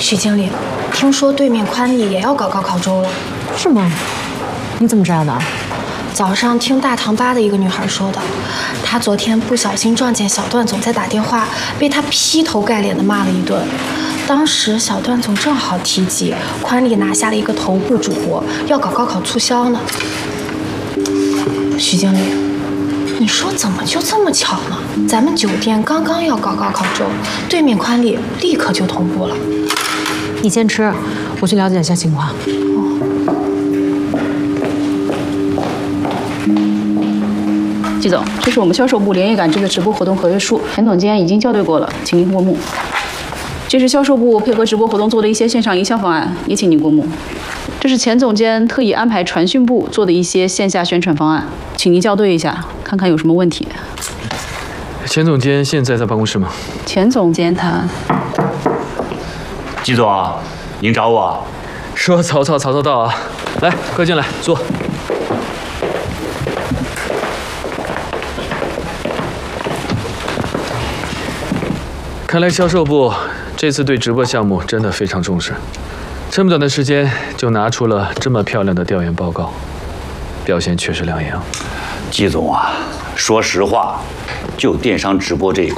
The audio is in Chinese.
许经理，听说对面宽利也要搞高考周了。 是吗？你怎么知道的？ 早上听大堂吧的一个女孩说的，她昨天不小心撞见小段总在打电话，被他劈头盖脸的骂了一顿。当时小段总正好提及宽利拿下了一个头部主播，要搞高考促销呢。许经理，你说怎么就这么巧呢？咱们酒店刚刚要搞高考周，对面宽利立刻就同步了。 你先吃，我去了解一下情况。 季总，这是我们销售部连夜赶制的直播活动合约书，田总监已经校对过了，请您过目。这是销售部配合直播活动做的一些线上营销方案，也请您过目。这是钱总监特意安排传讯部做的一些线下宣传方案，请您校对一下，看看有什么问题。 钱总监现在在办公室吗？ 钱总监他…… 季总，您找我？ 说曹操到啊！来，快进来坐。看来销售部这次对直播项目真的非常重视，这么短的时间就拿出了这么漂亮的调研报告，表现确实亮眼啊。 季总啊，说实话，就电商直播这一块。